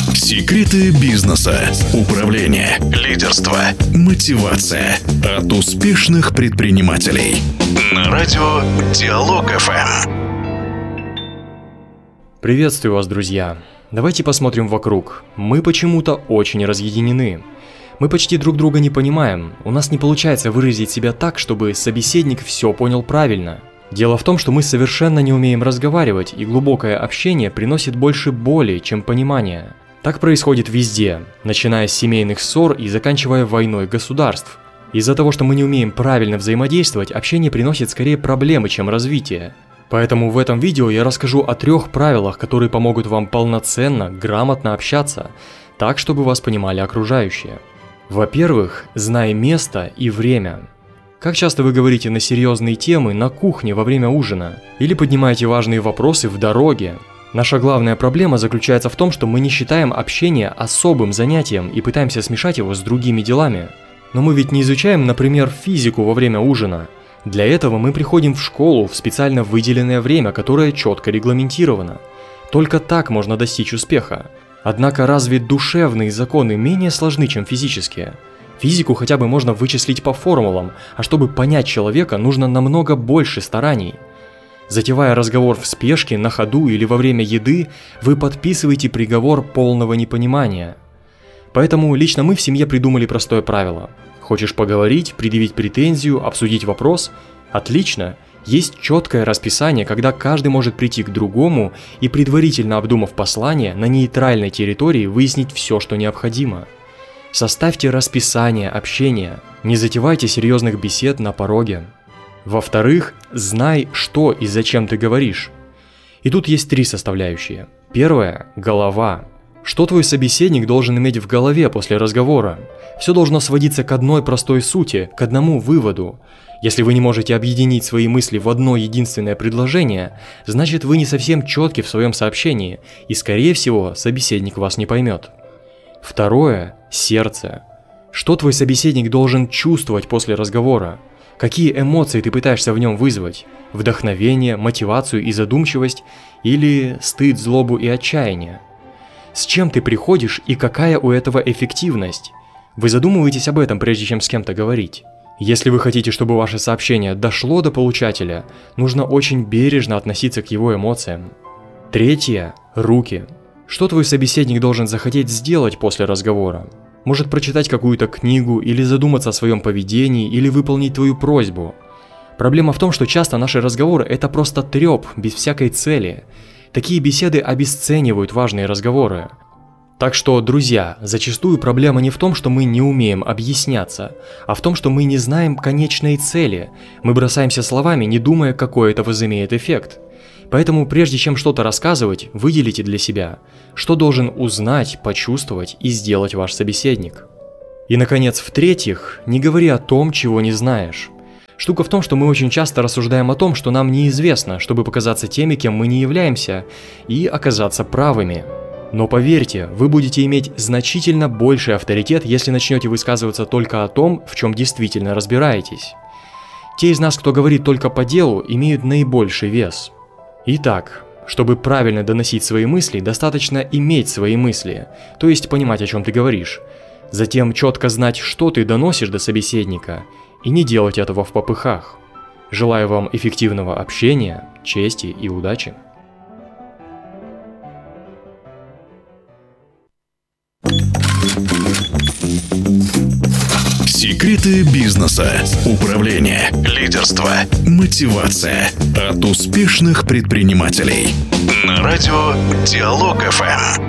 Секреты бизнеса, управления, лидерства, мотивация от успешных предпринимателей. На радио Диалог ФМ. Приветствую вас, друзья. Давайте посмотрим вокруг. Мы почему-то очень разъединены. Мы почти друг друга не понимаем. У нас не получается выразить себя так, чтобы собеседник все понял правильно. Дело в том, что мы совершенно не умеем разговаривать, и глубокое общение приносит больше боли, чем понимания. Так происходит везде, начиная с семейных ссор и заканчивая войной государств. Из-за того, что мы не умеем правильно взаимодействовать, общение приносит скорее проблемы, чем развитие. Поэтому в этом видео я расскажу о 3 правилах, которые помогут вам полноценно, грамотно общаться, так, чтобы вас понимали окружающие. Во-первых, знай место и время. Как часто вы говорите на серьезные темы на кухне во время ужина? Или поднимаете важные вопросы в дороге? Наша главная проблема заключается в том, что мы не считаем общение особым занятием и пытаемся смешать его с другими делами. Но мы ведь не изучаем, например, физику во время ужина. Для этого мы приходим в школу в специально выделенное время, которое четко регламентировано. Только так можно достичь успеха. Однако разве душевные законы менее сложны, чем физические? Физику хотя бы можно вычислить по формулам, а чтобы понять человека, нужно намного больше стараний. Затевая разговор в спешке, на ходу или во время еды, вы подписываете приговор полного непонимания. Поэтому лично мы в семье придумали простое правило. Хочешь поговорить, предъявить претензию, обсудить вопрос? Отлично! Есть четкое расписание, когда каждый может прийти к другому и, предварительно обдумав послание, на нейтральной территории выяснить все, что необходимо. Составьте расписание общения, не затевайте серьезных бесед на пороге. Во-вторых, знай, что и зачем ты говоришь. И тут есть 3 составляющие. Первая – голова. Что твой собеседник должен иметь в голове после разговора? Все должно сводиться к одной простой сути, к одному выводу. Если вы не можете объединить свои мысли в одно единственное предложение, значит вы не совсем четки в своем сообщении, и скорее всего собеседник вас не поймет. Второе – сердце. Что твой собеседник должен чувствовать после разговора? Какие эмоции ты пытаешься в нем вызвать? Вдохновение, мотивацию и задумчивость? Или стыд, злобу и отчаяние? С чем ты приходишь и какая у этого эффективность? Вы задумываетесь об этом, прежде чем с кем-то говорить? Если вы хотите, чтобы ваше сообщение дошло до получателя, нужно очень бережно относиться к его эмоциям. Третье – руки. Что твой собеседник должен захотеть сделать после разговора? Может прочитать какую-то книгу, или задуматься о своем поведении, или выполнить твою просьбу. Проблема в том, что часто наши разговоры – это просто треп, без всякой цели. Такие беседы обесценивают важные разговоры. Так что, друзья, зачастую проблема не в том, что мы не умеем объясняться, а в том, что мы не знаем конечной цели. Мы бросаемся словами, не думая, какой это возымеет эффект. Поэтому, прежде чем что-то рассказывать, выделите для себя, что должен узнать, почувствовать и сделать ваш собеседник. И, наконец, в-третьих, не говори о том, чего не знаешь. Штука в том, что мы очень часто рассуждаем о том, что нам неизвестно, чтобы показаться теми, кем мы не являемся, и оказаться правыми. Но поверьте, вы будете иметь значительно больший авторитет, если начнете высказываться только о том, в чем действительно разбираетесь. Те из нас, кто говорит только по делу, имеют наибольший вес. Итак, чтобы правильно доносить свои мысли, достаточно иметь свои мысли, то есть понимать, о чем ты говоришь. Затем четко знать, что ты доносишь до собеседника, и не делать этого в попыхах. Желаю вам эффективного общения, чести и удачи. Секреты бизнеса, управления, лидерства, мотивация от успешных предпринимателей. На радио Диалог ФМ.